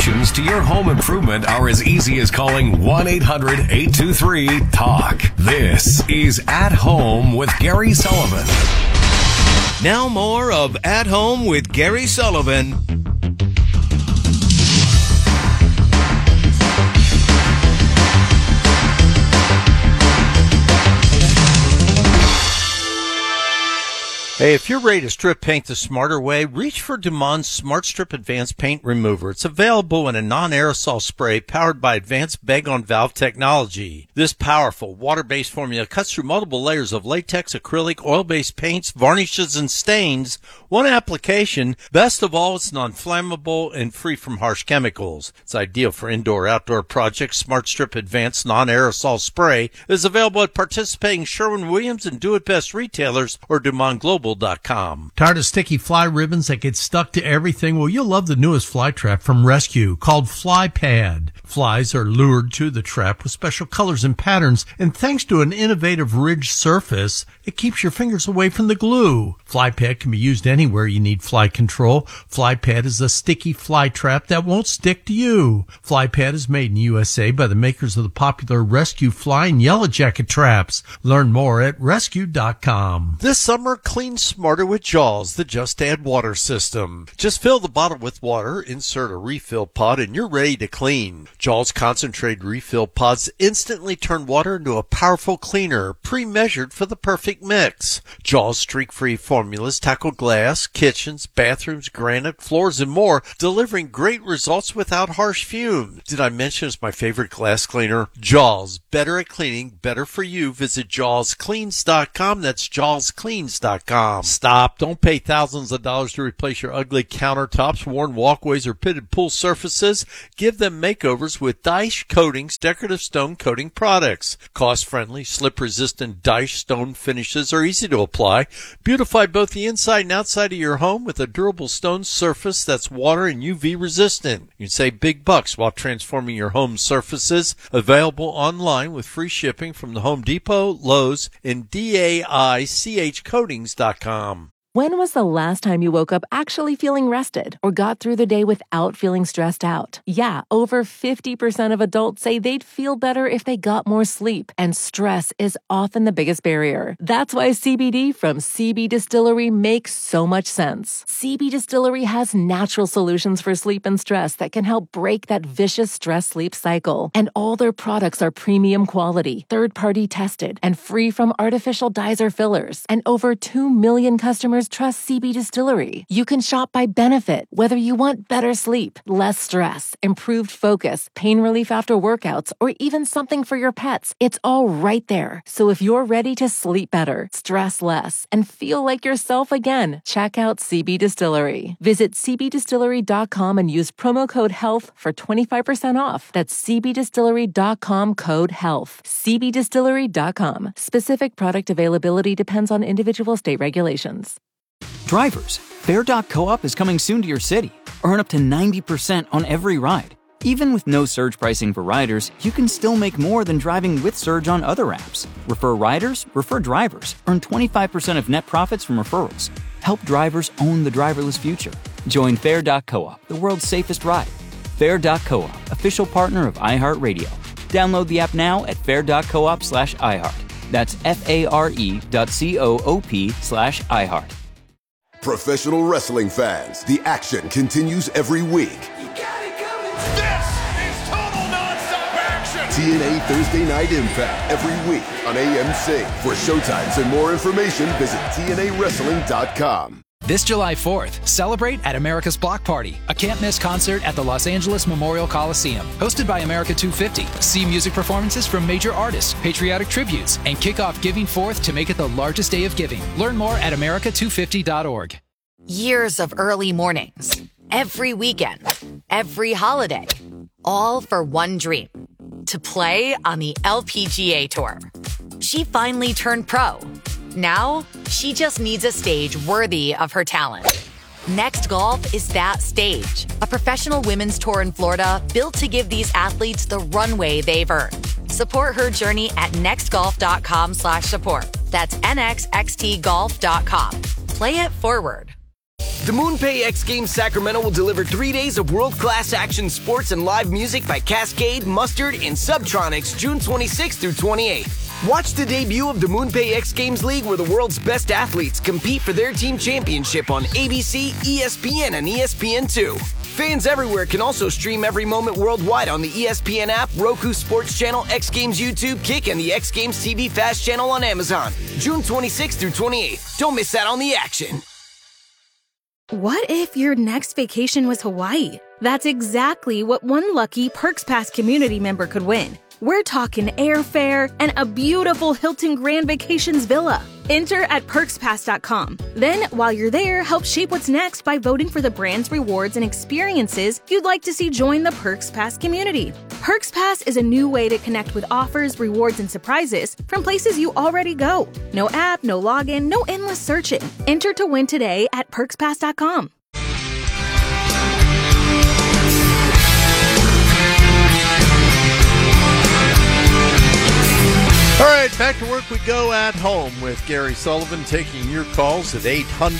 Solutions to your home improvement are as easy as calling 1-800-823-TALK. This is At Home with Gary Sullivan. Now more of At Home with Gary Sullivan. Hey, if you're ready to strip paint the smarter way, reach for Dumont Smart Strip Advanced Paint Remover. It's available in a non-aerosol spray powered by advanced bag-on-valve technology. This powerful water-based formula cuts through multiple layers of latex, acrylic, oil-based paints, varnishes, and stains. One application. Best of all, it's non-flammable and free from harsh chemicals. It's ideal for indoor-outdoor projects. Smart Strip Advanced Non-Aerosol Spray is available at participating Sherwin-Williams and Do It Best retailers or DumontGlobal.com. Tired of sticky fly ribbons that get stuck to everything? Well, you'll love the newest fly trap from Rescue called Fly Pad. Flies are lured to the trap with special colors and patterns, and thanks to an innovative ridged surface, it keeps your fingers away from the glue. Fly Pad can be used anywhere you need fly control. Fly Pad is a sticky fly trap that won't stick to you. Fly Pad is made in USA by the makers of the popular Rescue Fly and Yellow Jacket traps. Learn more at rescue.com. This summer, clean smarter with Jaws, the Just Add Water system. Just fill the bottle with water, insert a refill pod, and you're ready to clean. Jaws concentrated refill pods instantly turn water into a powerful cleaner, pre-measured for the perfect mix. Jaws streak-free formulas tackle glass, kitchens, bathrooms, granite, floors, and more, delivering great results without harsh fumes. Did I mention it's my favorite glass cleaner? Jaws, better at cleaning, better for you. Visit JawsCleans.com. That's JawsCleans.com. Stop. Don't pay thousands of dollars to replace your ugly countertops, worn walkways, or pitted pool surfaces. Give them makeovers with Daesh Coatings decorative stone coating products. Cost-friendly, slip-resistant Daesh stone finishes are easy to apply. Beautify both the inside and outside of your home with a durable stone surface that's water and UV resistant. You can save big bucks while transforming your home surfaces. Available online with free shipping from the Home Depot, Lowe's, and DAICHcoatings.com. When was the last time you woke up actually feeling rested or got through the day without feeling stressed out? Yeah, over 50% of adults say they'd feel better if they got more sleep, and stress is often the biggest barrier. That's why CBD from CB Distillery makes so much sense. CB Distillery has natural solutions for sleep and stress that can help break that vicious stress-sleep cycle. And all their products are premium quality, third-party tested, and free from artificial dyes or fillers. And over 2 million customers trust CB Distillery. You can shop by benefit, whether you want better sleep, less stress, improved focus, pain relief after workouts, or even something for your pets. It's all right there. So if you're ready to sleep better, stress less, and feel like yourself again, check out CB Distillery. Visit cbdistillery.com and use promo code HEALTH for 25% off. That's cbdistillery.com code HEALTH. cbdistillery.com. Specific product availability depends on individual state regulations. Drivers, Fair.coop is coming soon to your city. Earn up to 90% on every ride. Even with no surge pricing for riders, you can still make more than driving with Surge on other apps. Refer riders, refer drivers. Earn 25% of net profits from referrals. Help drivers own the driverless future. Join Fair.coop, the world's safest ride. Fair.coop, official partner of iHeartRadio. Download the app now at fair.coop/iHeart. That's FARE.coop/iHeart. Professional wrestling fans, the action continues every week. You got it coming. This is total nonstop action. TNA Thursday Night Impact every week on AMC. For showtimes and more information, visit TNAWrestling.com. This July 4th, celebrate at America's Block Party, a can't-miss concert at the Los Angeles Memorial Coliseum. Hosted by America 250. See music performances from major artists, patriotic tributes, and kick off Giving Forth to make it the largest day of giving. Learn more at america250.org. Years of early mornings, every weekend, every holiday, all for one dream, to play on the LPGA Tour. She finally turned pro. Now, she just needs a stage worthy of her talent. Next Golf is that stage. A professional women's tour in Florida built to give these athletes the runway they've earned. Support her journey at nextgolf.com/support. That's nxxtgolf.com. Play it forward. The MoonPay X Games Sacramento will deliver 3 days of world-class action sports and live music by Cascade, Mustard, and Subtronics June 26th through 28th. Watch the debut of the MoonPay X Games League where the world's best athletes compete for their team championship on ABC, ESPN, and ESPN2. Fans everywhere can also stream every moment worldwide on the ESPN app, Roku Sports Channel, X Games YouTube, Kick, and the X Games TV Fast Channel on Amazon. June 26th through 28th. Don't miss out on the action. What if your next vacation was Hawaii? That's exactly what one lucky Perks Pass community member could win. We're talking airfare and a beautiful Hilton Grand Vacations villa. Enter at perkspass.com. Then, while you're there, help shape what's next by voting for the brands, rewards, and experiences you'd like to see join the Perks Pass community. Perks Pass is a new way to connect with offers, rewards, and surprises from places you already go. No app, no login, no endless searching. Enter to win today at perkspass.com. All right, back to work we go at home with Gary Sullivan, taking your calls at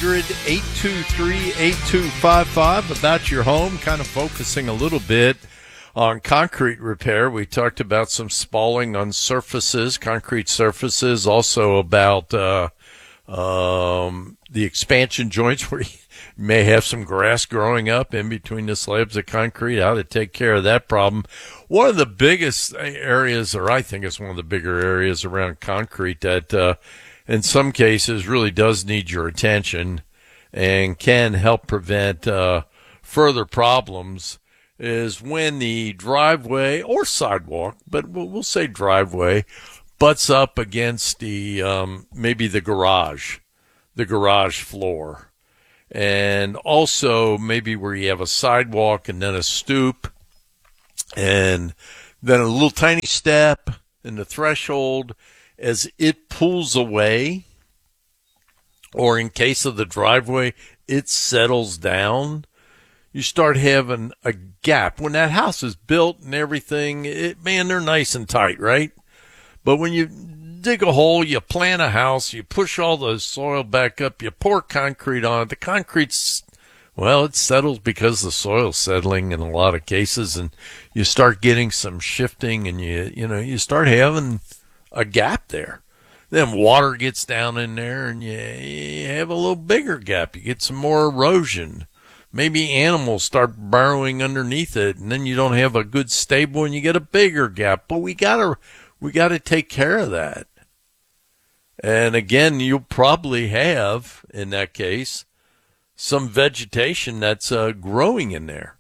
800-823-8255 about your home, kind of focusing a little bit on concrete repair. We talked about some spalling on surfaces, concrete surfaces, also about the expansion joints where you may have some grass growing up in between the slabs of concrete, how to take care of that problem. One of the biggest areas, or I think it's one of the bigger areas around concrete that in some cases really does need your attention and can help prevent further problems, is when the driveway or sidewalk, but we'll say driveway, butts up against the maybe the garage floor. And also maybe where you have a sidewalk and then a stoop and then a little tiny step in the threshold. As it pulls away, or in case of the driveway, it settles down, you start having a gap. When that house is built and everything, they're nice and tight, right? But when you dig a hole, you plant a house, you push all the soil back up, you pour concrete on it. The concrete's, well, it settles because the soil's settling in a lot of cases, and you start getting some shifting, and you start having a gap there. Then water gets down in there, and you have a little bigger gap. You get some more erosion. Maybe animals start burrowing underneath it, and then you don't have a good stable, and you get a bigger gap. But we gotta take care of that. And again, you'll probably have, in that case, some vegetation that's growing in there.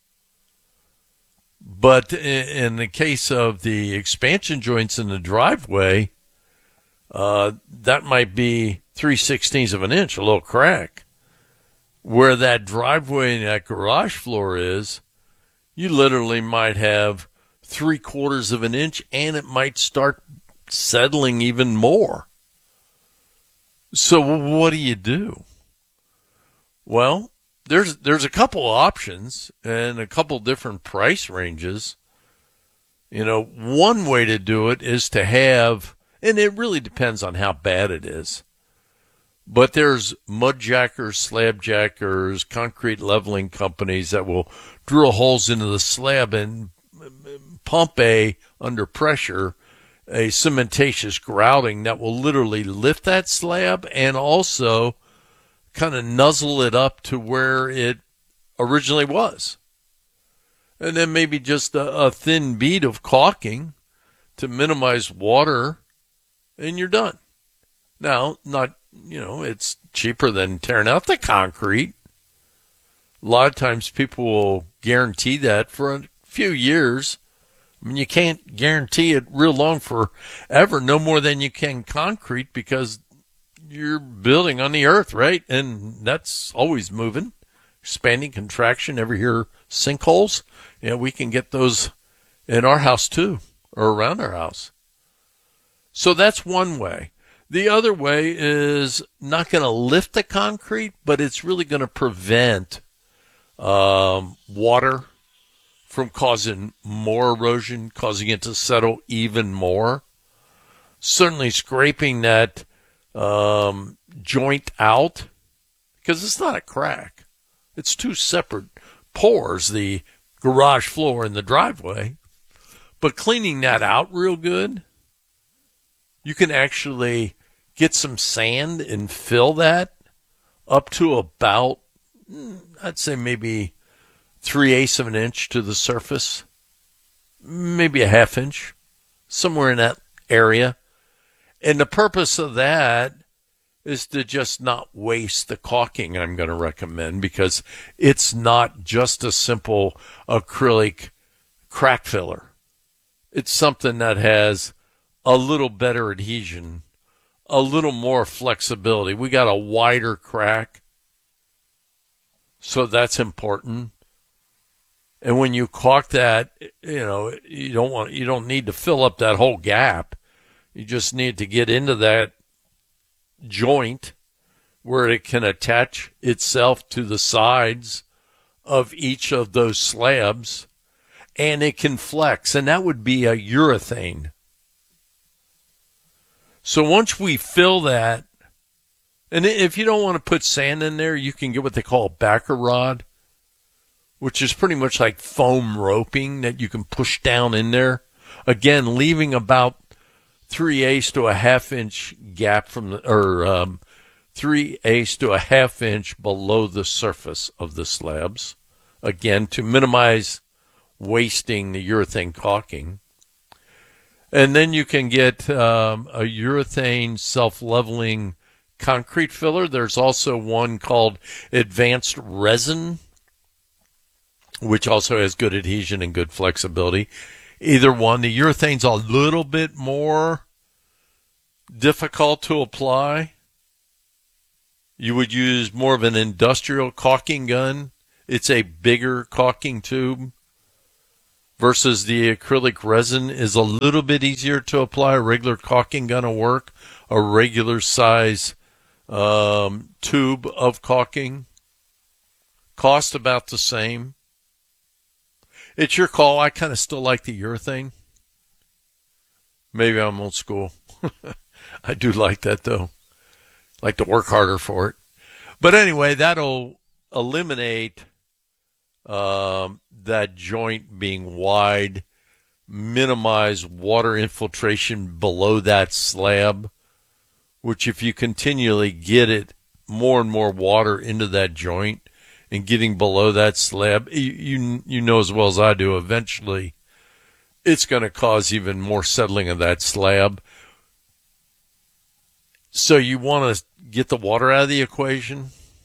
But in the case of the expansion joints in the driveway, that might be 3/16 of an inch, a little crack. Where that driveway and that garage floor is, you literally might have 3/4 of an inch, and it might start settling even more. So what do you do? Well, there's a couple options and a couple different price ranges. One way to do it is to have, and it really depends on how bad it is, but there's mud jackers, slab jackers, concrete leveling companies that will drill holes into the slab and pump under pressure, a cementatious grouting that will literally lift that slab and also kind of nuzzle it up to where it originally was. And then maybe just a thin bead of caulking to minimize water, and you're done. Now, it's cheaper than tearing out the concrete. A lot of times people will guarantee that for a few years. I mean, you can't guarantee it real long forever, no more than you can concrete, because you're building on the earth, right? And that's always moving. Expanding, contraction. Ever hear sinkholes? Yeah, we can get those in our house too, or around our house. So that's one way. The other way is not going to lift the concrete, but it's really going to prevent water from causing more erosion, causing it to settle even more. Certainly scraping that joint out because it's not a crack. It's two separate pours, the garage floor and the driveway. But cleaning that out real good, you can actually get some sand and fill that up to about, I'd say maybe 3/8 of an inch to the surface, maybe a 1/2 inch, somewhere in that area. And the purpose of that is to just not waste the caulking I'm going to recommend, because it's not just a simple acrylic crack filler. It's something that has a little better adhesion, a little more flexibility. We got a wider crack, so that's important. And when you caulk that, you don't need to fill up that whole gap. You just need to get into that joint where it can attach itself to the sides of each of those slabs, and it can flex, and that would be a urethane. So once we fill that, and if you don't want to put sand in there, you can get what they call a backer rod, which is pretty much like foam roping that you can push down in there. Again, leaving about 3/8 to a 1/2 inch gap from 3/8 to a 1/2 inch below the surface of the slabs. Again, to minimize wasting the urethane caulking. And then you can get a urethane self-leveling concrete filler. There's also one called Advanced Resin, which also has good adhesion and good flexibility. Either one. The urethane's a little bit more difficult to apply. You would use more of an industrial caulking gun. It's a bigger caulking tube. Versus the acrylic resin is a little bit easier to apply. A regular caulking gun will work. A regular size tube of caulking. Cost about the same. It's your call. I kind of still like the urethane. Maybe I'm old school. I do like that, though. Like to work harder for it. But anyway, that'll eliminate that joint being wide, minimize water infiltration below that slab, which if you continually get it more and more water into that joint and getting below that slab, you know as well as I do, eventually it's going to cause even more settling of that slab. So you want to get the water out of the equation.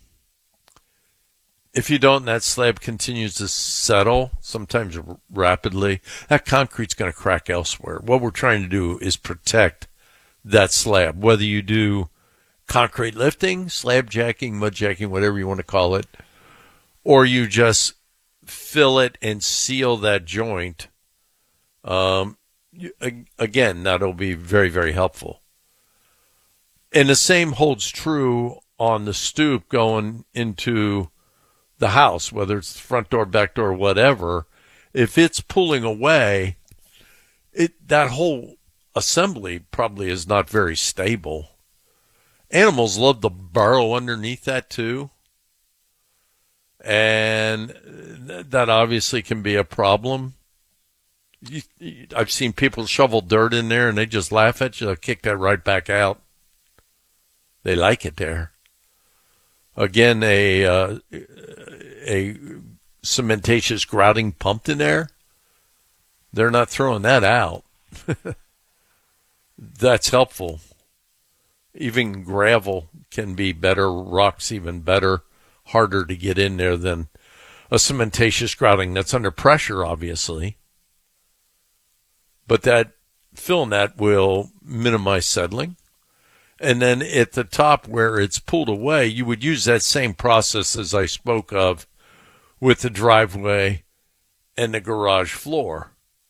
If you don't, and that slab continues to settle, sometimes rapidly, that concrete's going to crack elsewhere. What we're trying to do is protect that slab, whether you do concrete lifting, slab jacking, mud jacking, whatever you want to call it, or you just fill it and seal that joint. Again, that'll be very, very helpful. And the same holds true on the stoop going into the house, whether it's the front door, back door, whatever. If it's pulling away, that whole assembly probably is not very stable. Animals love to burrow underneath that too. And that obviously can be a problem. I've seen people shovel dirt in there and they just laugh at you. They'll kick that right back out. They like it there. Again, a cementatious grouting pumped in there, they're not throwing that out. That's helpful. Even gravel can be better, rock's even better, harder to get in there than a cementatious grouting that's under pressure, obviously. But that filling that will minimize settling. And then at the top where it's pulled away, you would use that same process as I spoke of with the driveway and the garage floor.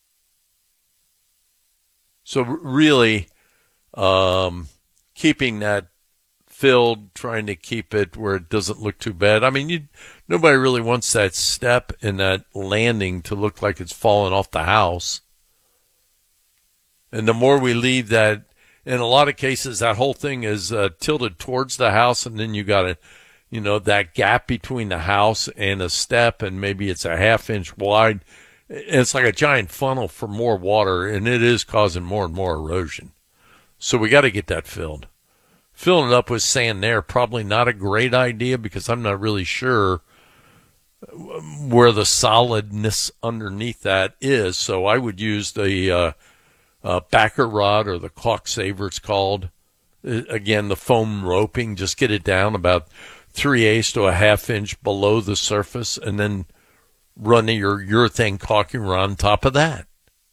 So really keeping that filled, trying to keep it where it doesn't look too bad. I mean, nobody really wants that step and that landing to look like it's falling off the house. And the more we leave that, in a lot of cases, that whole thing is tilted towards the house, and then you got that gap between the house and a step, and maybe it's a half-inch wide. It's like a giant funnel for more water, and it is causing more and more erosion. So we got to get that filled. Filling it up with sand there, probably not a great idea because I'm not really sure where the solidness underneath that is. So I would use the backer rod, or the caulk saver it's called. Again, the foam roping, just get it down about 3/8 to a half-inch below the surface, and then run your urethane caulking rod on top of that.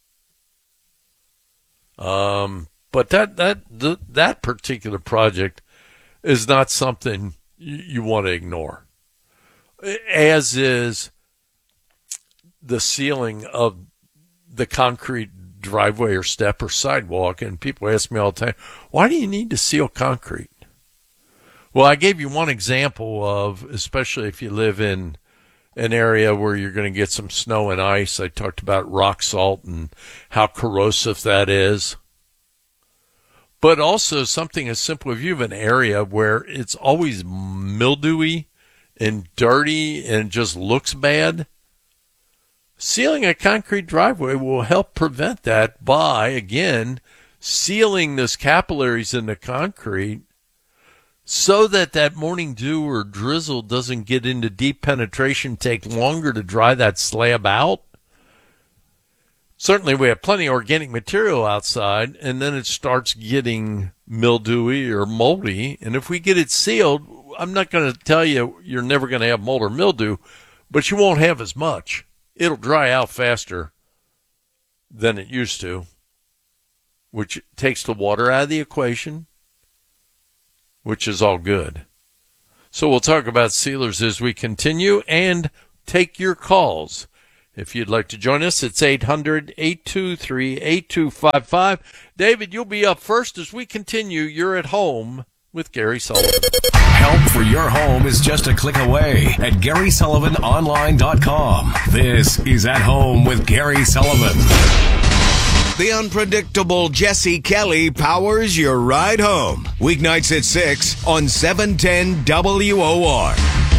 But that particular project is not something you want to ignore, as is the sealing of the concrete driveway or step or sidewalk. And people ask me all the time, why do you need to seal concrete? Well, I gave you one example of, especially if you live in an area where you're going to get some snow and ice. I talked about rock salt and how corrosive that is. But also something as simple, if you have an area where it's always mildewy and dirty and just looks bad, sealing a concrete driveway will help prevent that by, again, sealing those capillaries in the concrete so that morning dew or drizzle doesn't get into deep penetration, take longer to dry that slab out. Certainly we have plenty of organic material outside, and then it starts getting mildewy or moldy. And if we get it sealed, I'm not going to tell you you're never going to have mold or mildew, but you won't have as much. It'll dry out faster than it used to, which takes the water out of the equation, which is all good. So we'll talk about sealers as we continue and take your calls. If you'd like to join us, it's 800-823-8255. David, you'll be up first as we continue. You're at home with Gary Sullivan. Help for your home is just a click away at GarySullivanOnline.com. This is At Home with Gary Sullivan. The unpredictable Jesse Kelly powers your ride home. Weeknights at 6 on 710 WOR.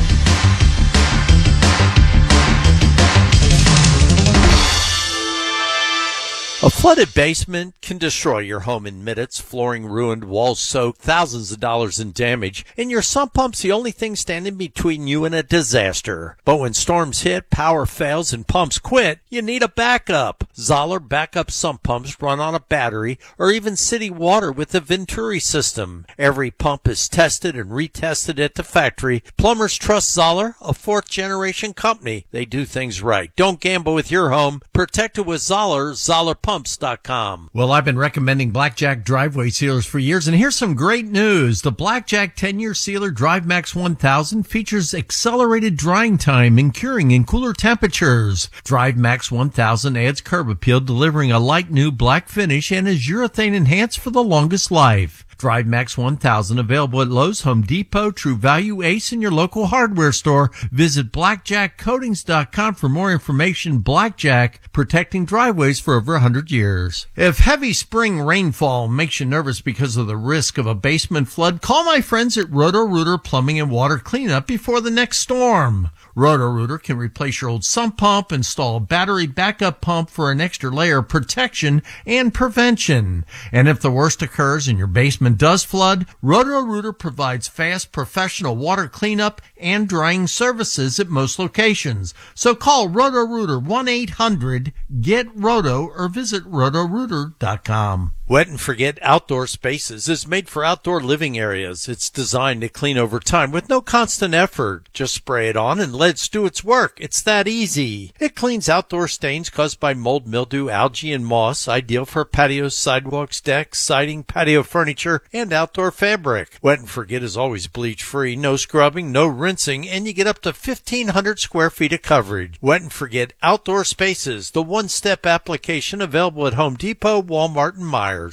A flooded basement can destroy your home in minutes. Flooring ruined, walls soaked, thousands of dollars in damage, and your sump pump's the only thing standing between you and a disaster. But when storms hit, power fails, and pumps quit, you need a backup. Zoller backup sump pumps run on a battery or even city water with the Venturi system. Every pump is tested and retested at the factory. Plumbers trust Zoller, a fourth-generation company. They do things right. Don't gamble with your home. Protect it with Zoller, ZollerPumps.com. Well, I've been recommending Blackjack driveway sealers for years, and here's some great news. The Blackjack 10-year sealer DriveMax 1000 features accelerated drying time and curing in cooler temperatures. DriveMax 1000 adds curb appeal, delivering a light new black finish, and is urethane enhanced for the longest life. DriveMax 1000 available at Lowe's, Home Depot, True Value, Ace, and your local hardware store. Visit blackjackcoatings.com for more information. Blackjack, protecting driveways for over 100 years. If heavy spring rainfall makes you nervous because of the risk of a basement flood, call my friends at Roto-Rooter Plumbing and Water Cleanup before the next storm. Roto-Rooter can replace your old sump pump, install a battery backup pump for an extra layer of protection and prevention. And if the worst occurs and your basement does flood, Roto-Rooter provides fast professional water cleanup and drying services at most locations. So call Roto-Rooter 1-800-GET-ROTO or visit rotorooter.com. Wet and Forget Outdoor Spaces is made for outdoor living areas. It's designed to clean over time with no constant effort. Just spray it on and let it do its work. It's that easy. It cleans outdoor stains caused by mold, mildew, algae, and moss, ideal for patios, sidewalks, decks, siding, patio furniture, and outdoor fabric. Wet and Forget is always bleach-free, no scrubbing, no rinsing, and you get up to 1,500 square feet of coverage. Wet and Forget Outdoor Spaces, the one-step application available at Home Depot, Walmart, and Meijer.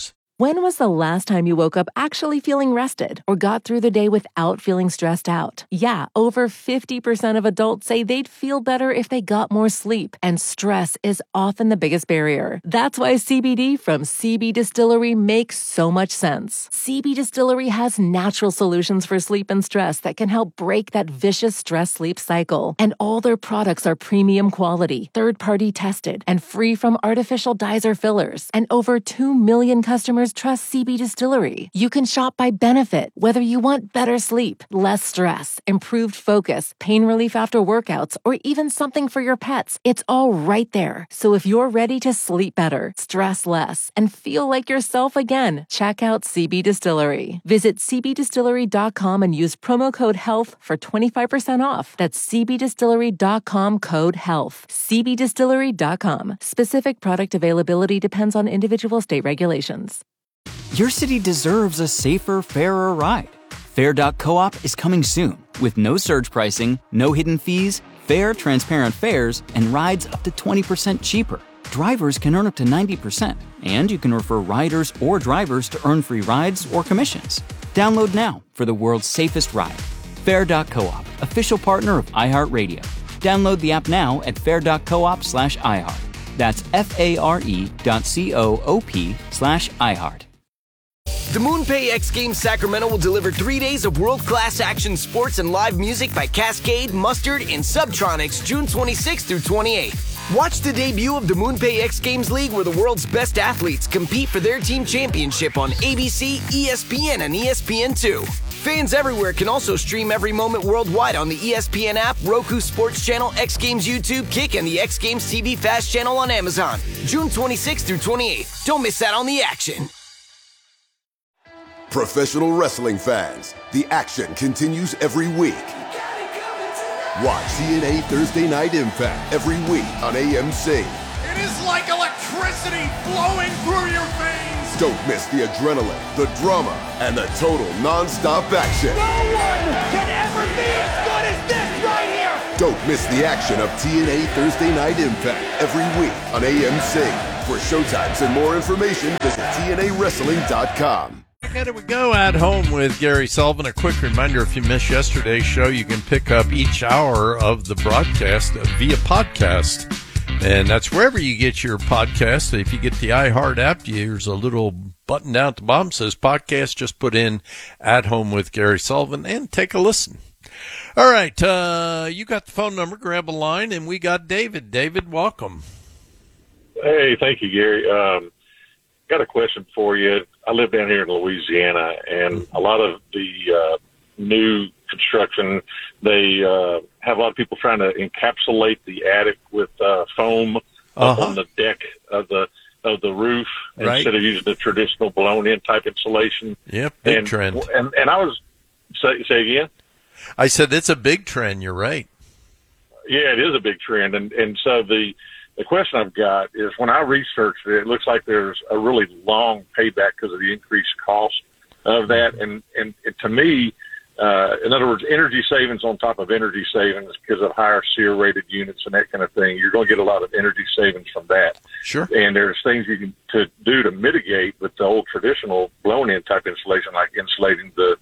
When was the last time you woke up actually feeling rested or got through the day without feeling stressed out? Yeah, over 50% of adults say they'd feel better if they got more sleep, and stress is often the biggest barrier. That's why CBD from CB Distillery makes so much sense. CB Distillery has natural solutions for sleep and stress that can help break that vicious stress-sleep cycle. And all their products are premium quality, third-party tested, and free from artificial dyes or fillers. And over 2 million customers trust CB Distillery. You can shop by benefit, whether you want better sleep, less stress, improved focus, pain relief after workouts, or even something for your pets. It's all right there. So if you're ready to sleep better, stress less, and feel like yourself again, check out CB Distillery. Visit cbdistillery.com and use promo code HEALTH for 25% off. That's cbdistillery.com, code HEALTH. cbdistillery.com. Specific product availability depends on individual state regulations. Your city deserves a safer, fairer ride. Fair.coop is coming soon with no surge pricing, no hidden fees, fair, transparent fares, and rides up to 20% cheaper. Drivers can earn up to 90%, and you can refer riders or drivers to earn free rides or commissions. Download now for the world's safest ride. Fair.coop, official partner of iHeartRadio. Download the app now at fair.coop/iHeart. That's FARE.coop/iHeart. The MoonPay X Games Sacramento will deliver 3 days of world-class action sports and live music by Cascade, Mustard, and Subtronics June 26th through 28th. Watch the debut of the MoonPay X Games League, where the world's best athletes compete for their team championship on ABC, ESPN, and ESPN2. Fans everywhere can also stream every moment worldwide on the ESPN app, Roku Sports Channel, X Games YouTube, Kick, and the X Games TV Fast Channel on Amazon. June 26th through 28th. Don't miss out on the action. Professional wrestling fans, the action continues every week. Watch TNA Thursday Night Impact every week on AMC. It is like electricity flowing through your veins. Don't miss the adrenaline, the drama, and the total non-stop action. No one can ever be as good as this right here. Don't miss the action of TNA Thursday Night Impact every week on AMC. For showtimes and more information, visit TNAWrestling.com. Here we go, At Home with Gary Sullivan. A quick reminder, if you missed yesterday's show, you can pick up each hour of the broadcast via podcast. And that's wherever you get your podcast. If you get the iHeart app, there's a little button down at the bottom that says podcast. Just put in At Home with Gary Sullivan and take a listen. All right, you got the phone number, grab a line, and we got David. David, welcome. Hey, thank you, Gary. Got a question for you. I live down here in Louisiana, and a lot of the new construction, they have a lot of people trying to encapsulate the attic with foam up on the deck of the roof instead of using the traditional blown-in type insulation. Yep, big trend. And I was say again. I said it's a big trend. You're right. Yeah, it is a big trend, and so the question I've got is, when I researched it, it looks like there's a really long payback because of the increased cost of that. And to me, in other words, energy savings on top of energy savings because of higher SEER rated units and that kind of thing, you're going to get a lot of energy savings from that. Sure. And there's things you can do to mitigate with the old traditional blown-in type insulation, like insulating the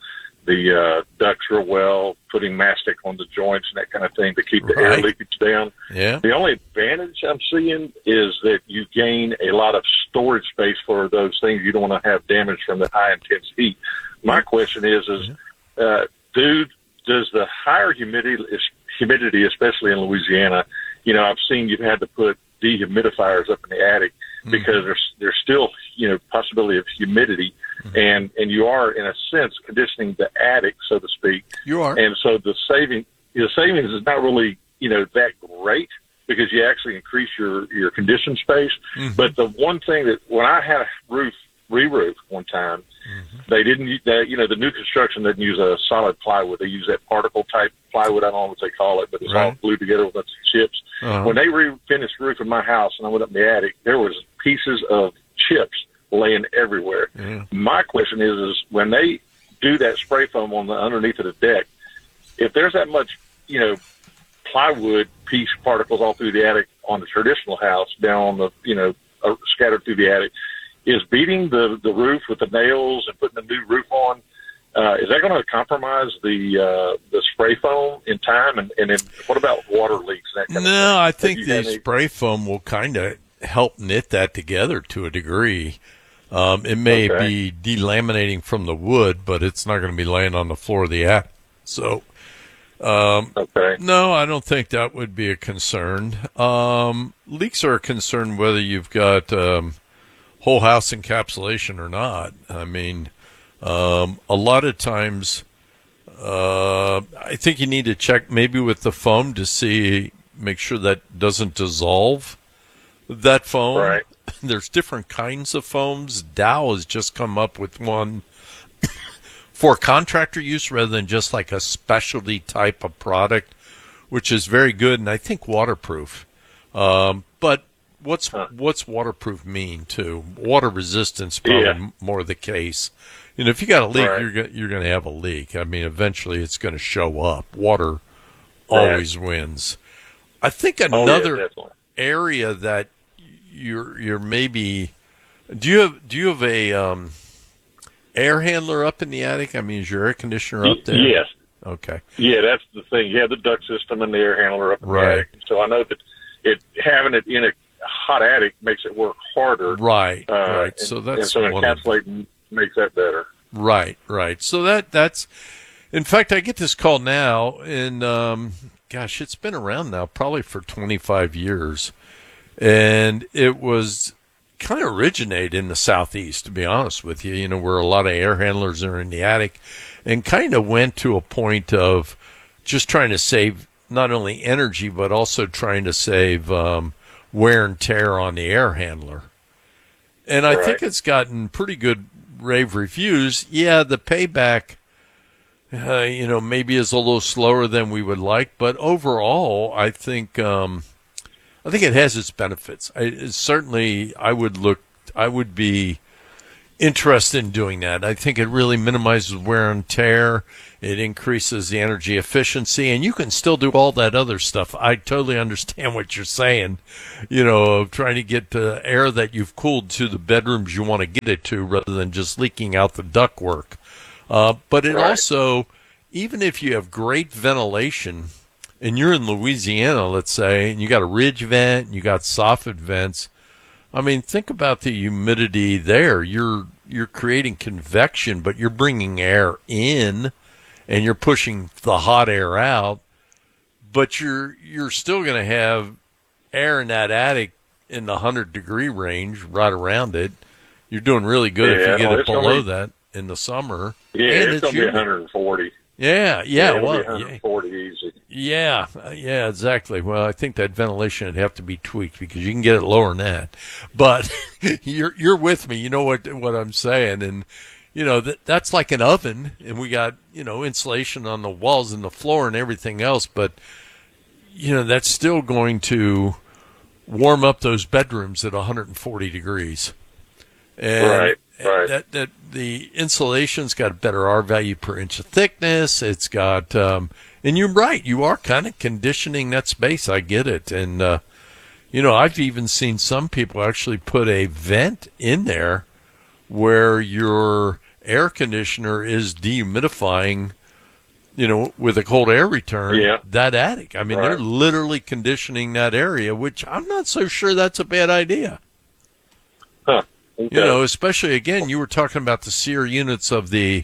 ducts real well, putting mastic on the joints and that kind of thing to keep the air leakage down. Yeah. The only advantage I'm seeing is that you gain a lot of storage space for those things. You don't want to have damage from the high intense heat. My question is does the higher humidity, especially in Louisiana, I've seen you've had to put dehumidifiers up in the attic because there's still, possibility of humidity. And you are, in a sense, conditioning the attic, so to speak. You are. And so the savings is not really, that great because you actually increase your conditioned space. But the one thing that, when I had a re-roof one time, they didn't use that, the new construction doesn't use a solid plywood. They use that particle type plywood. I don't know what they call it, but it's all glued together with a bunch of chips. When they finished the roof in my house and I went up in the attic, there was pieces of chips laying everywhere. My question is when they do that spray foam on the underneath of the deck, if there's that much, plywood piece particles all through the attic on the traditional house, down on the, scattered through the attic, is beating the roof with the nails and putting a new roof on, is that going to compromise the spray foam in time? And then what about water leaks? That kind of thing? I think the spray foam will kind of help knit that together to a degree. It may be delaminating from the wood, but it's not going to be laying on the floor of the attic. So, no, I don't think that would be a concern. Leaks are a concern whether you've got whole house encapsulation or not. I mean, a lot of times, I think you need to check maybe with the foam to make sure that doesn't dissolve that foam. Right. There's different kinds of foams. Dow has just come up with one for contractor use rather than just like a specialty type of product, which is very good and I think waterproof. But what's waterproof mean too? Water resistance probably more the case. You know, if you got a leak, you're going to have a leak. I mean, eventually it's going to show up. Water always wins. I think another area that you're maybe do you have a air handler up in the attic? I mean, is your air conditioner up there? Yes. Okay. Yeah, that's the thing. You have the duct system and the air handler up in the attic. So I know that having it in a hot attic makes it work harder. Right. And so that's so encapsulating makes that better. Right. So that's in fact, I get this call now, and gosh, it's been around now probably for 25 years. And it was kind of originated in the Southeast, to be honest with you, where a lot of air handlers are in the attic, and kind of went to a point of just trying to save not only energy, but also trying to save wear and tear on the air handler. And I think it's gotten pretty good rave reviews. Yeah, the payback, maybe is a little slower than we would like, but overall, I think it has its benefits. I would be interested in doing that. I think it really minimizes wear and tear. It increases the energy efficiency, and you can still do all that other stuff. I totally understand what you're saying, of trying to get the air that you've cooled to the bedrooms you want to get it to rather than just leaking out the ductwork. But it also, even if you have great ventilation, and you're in Louisiana, let's say, and you got a ridge vent, and you got soffit vents. I mean, think about the humidity there. You're creating convection, but you're bringing air in, and you're pushing the hot air out. But you're still going to have air in that attic in the 100-degree range, right around it. You're doing really good if you get it below that in the summer. Yeah, it's going to be 140. Yeah. Well, 140 easy. Yeah, exactly. Well, I think that ventilation would have to be tweaked because you can get it lower than that. But you're with me. You know what I'm saying, and that's like an oven, and we got insulation on the walls and the floor and everything else. But that's still going to warm up those bedrooms at 140 degrees. And right. That the insulation's got a better R value per inch of thickness. It's got, and you're right, you are kind of conditioning that space. I get it. And, I've even seen some people actually put a vent in there where your air conditioner is dehumidifying, with a cold air return, that attic. I mean, they're literally conditioning that area, which I'm not so sure that's a bad idea. Huh. Okay. Especially again, you were talking about the SEER units of the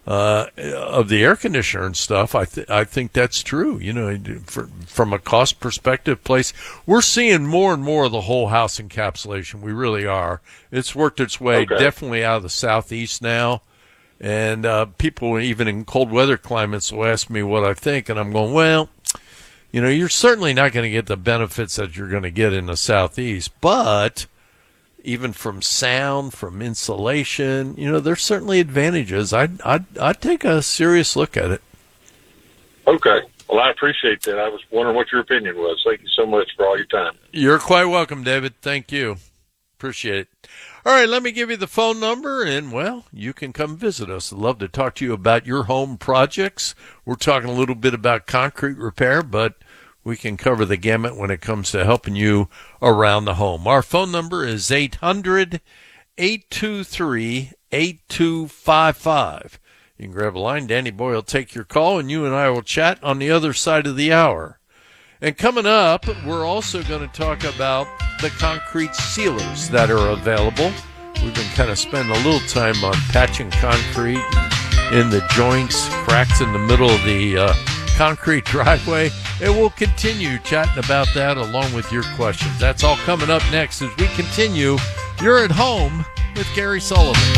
air conditioner and stuff. I think that's true. From a cost perspective, we're seeing more and more of the whole house encapsulation. We really are. It's worked its way definitely out of the Southeast now, and people even in cold weather climates will ask me what I think, and I'm going, well, you're certainly not going to get the benefits that you're going to get in the Southeast, but even from sound, from insulation, there's certainly advantages. I'd take a serious look at it. Okay. Well, I appreciate that. I was wondering what your opinion was. Thank you so much for all your time. You're quite welcome, David. Thank you. Appreciate it. All right, let me give you the phone number, and, well, you can come visit us. I'd love to talk to you about your home projects. We're talking a little bit about concrete repair, but we can cover the gamut when it comes to helping you around the home. Our phone number is 800-878-8255. 888-823-8255. You can grab a line. Danny Boy will take your call, and you and I will chat on the other side of the hour. And coming up, we're also going to talk about the concrete sealers that are available. We've been kind of spending a little time on patching concrete in the joints, cracks in the middle of the concrete driveway. And we'll continue chatting about that along with your questions. That's all coming up next as we continue. You're at home with Gary Sullivan.